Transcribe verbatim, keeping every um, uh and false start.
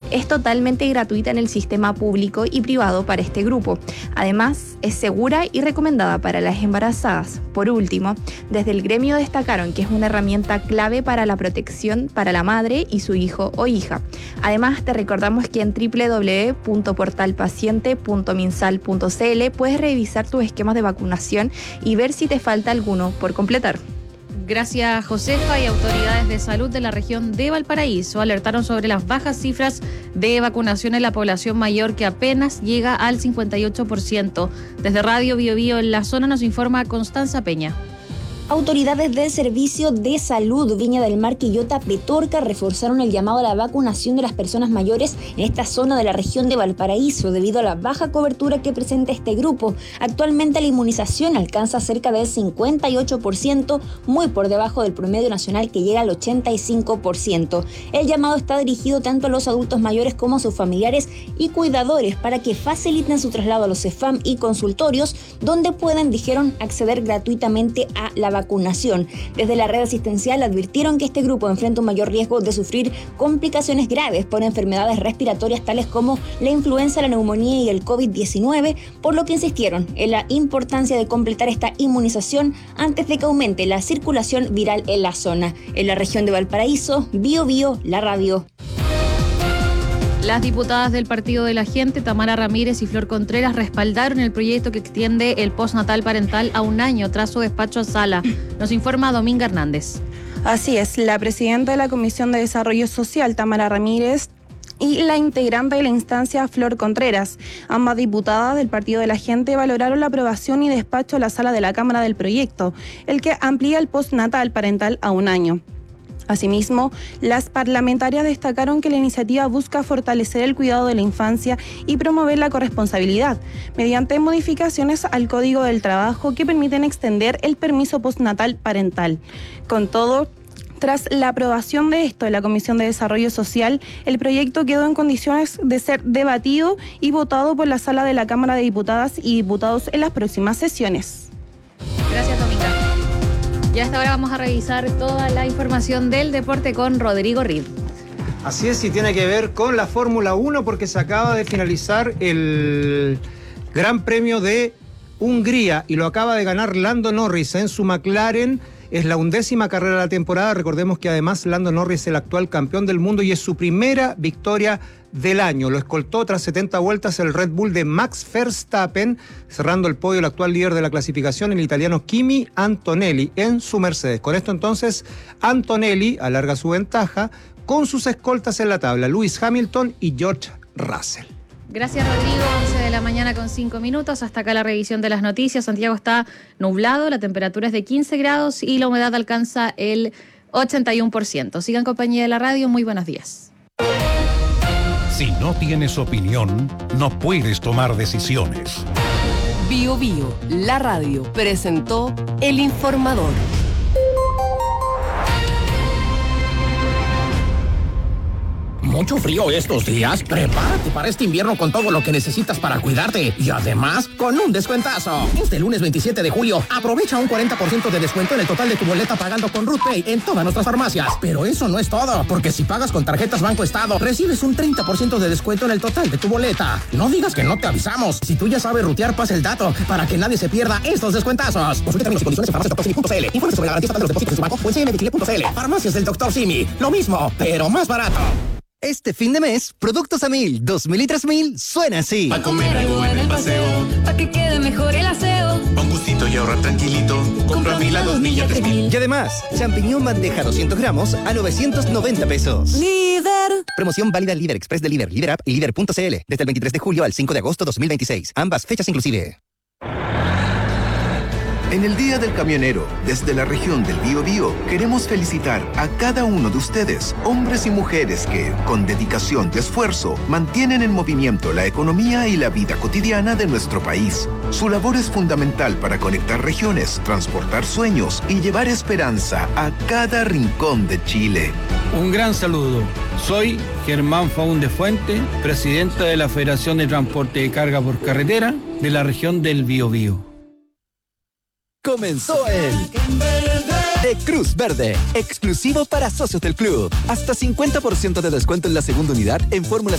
es totalmente gratuita en el sistema público y privado para este grupo. Además, es segura y recomendada para las embarazadas. Por último, desde el gremio destacaron que es una herramienta clave para la protección para la madre y su hijo o hija. Además, te recordamos que en doble u doble u doble u punto portal paciente punto minsal punto c l puedes revisar tus esquemas de vacunación y ver si te falta alguno por completar. Gracias, Josefa. Y autoridades de salud de la región de Valparaíso alertaron sobre las bajas cifras de vacunación en la población mayor, que apenas llega al cincuenta y ocho por ciento. Desde Radio Bio Bio en la zona nos informa Constanza Peña. Autoridades del Servicio de Salud Viña del Mar, Quillota, Petorca reforzaron el llamado a la vacunación de las personas mayores en esta zona de la región de Valparaíso debido a la baja cobertura que presenta este grupo. Actualmente la inmunización alcanza cerca del cincuenta y ocho por ciento, muy por debajo del promedio nacional que llega al ochenta y cinco por ciento. El llamado está dirigido tanto a los adultos mayores como a sus familiares y cuidadores para que faciliten su traslado a los CEFAM y consultorios, donde puedan, dijeron, acceder gratuitamente a la vacunación. vacunación. Desde la red asistencial advirtieron que este grupo enfrenta un mayor riesgo de sufrir complicaciones graves por enfermedades respiratorias tales como la influenza, la neumonía y el covid diecinueve, por lo que insistieron en la importancia de completar esta inmunización antes de que aumente la circulación viral en la zona. En la región de Valparaíso, Bio Bio, la radio. Las diputadas del Partido de la Gente, Tamara Ramírez y Flor Contreras, respaldaron el proyecto que extiende el postnatal parental a un año tras su despacho a sala. Nos informa Dominga Hernández. Así es, la presidenta de la Comisión de Desarrollo Social, Tamara Ramírez, y la integrante de la instancia, Flor Contreras. Ambas diputadas del Partido de la Gente valoraron la aprobación y despacho a la sala de la Cámara del proyecto, el que amplía el postnatal parental a un año. Asimismo, las parlamentarias destacaron que la iniciativa busca fortalecer el cuidado de la infancia y promover la corresponsabilidad mediante modificaciones al Código del Trabajo que permiten extender el permiso postnatal parental. Con todo, tras la aprobación de esto en la Comisión de Desarrollo Social, el proyecto quedó en condiciones de ser debatido y votado por la Sala de la Cámara de Diputadas y Diputados en las próximas sesiones. Gracias, Dominga. Y a esta hora vamos a revisar toda la información del deporte con Rodrigo Reed. Así es, y tiene que ver con la Fórmula uno porque se acaba de finalizar el Gran Premio de Hungría y lo acaba de ganar Lando Norris en su McLaren. Es la undécima carrera de la temporada. Recordemos que además Lando Norris es el actual campeón del mundo y es su primera victoria del año. Lo escoltó tras setenta vueltas el Red Bull de Max Verstappen, cerrando el podio el actual líder de la clasificación, el italiano Kimi Antonelli, en su Mercedes. Con esto entonces Antonelli alarga su ventaja con sus escoltas en la tabla, Lewis Hamilton y George Russell. Gracias, Rodrigo. once de la mañana con cinco minutos. Hasta acá la revisión de las noticias. Santiago está nublado, la temperatura es de quince grados y la humedad alcanza el ochenta y uno por ciento. Sigan compañía de la radio. Muy buenos días. Si no tienes opinión, no puedes tomar decisiones. Bio Bio, la radio, presentó El Informador. Mucho frío estos días. Prepárate para este invierno con todo lo que necesitas para cuidarte. Y además, con un descuentazo. Este lunes veintisiete de julio, aprovecha un cuarenta por ciento de descuento en el total de tu boleta pagando con RootPay en todas nuestras farmacias. Pero eso no es todo, porque si pagas con tarjetas Banco Estado, recibes un treinta por ciento de descuento en el total de tu boleta. No digas que no te avisamos. Si tú ya sabes rutear, pasa el dato para que nadie se pierda estos descuentazos. Consulta términos y condiciones en farmacias doctor simi punto c l. Informe sobre la garantía de los depósitos de su banco o en c m de chile punto c l. Farmacias del doctor Simi. Lo mismo, pero más barato. Este fin de mes, Productos a Mil, dos mil y tres mil, suena así. Pa' comer algo en el paseo, pa' que quede mejor el aseo. Pa' un gustito y ahorrar tranquilito, compra mil a dos mil y a tres mil. Y además, champiñón bandeja doscientos gramos a novecientos noventa pesos. Líder. Promoción válida Líder Express de Líder, Líder App y Líder punto c l. Desde el veintitrés de julio al cinco de agosto dos mil veintiséis. Ambas fechas inclusive. En el Día del Camionero, desde la región del Biobío, queremos felicitar a cada uno de ustedes, hombres y mujeres que, con dedicación y esfuerzo, mantienen en movimiento la economía y la vida cotidiana de nuestro país. Su labor es fundamental para conectar regiones, transportar sueños y llevar esperanza a cada rincón de Chile. Un gran saludo. Soy Germán Faúnde Fuente, presidente de la Federación de Transporte de Carga por Carretera de la región del Biobío. Comenzó el de Cruz Verde, exclusivo para socios del club. Hasta cincuenta por ciento de descuento en la segunda unidad en fórmulas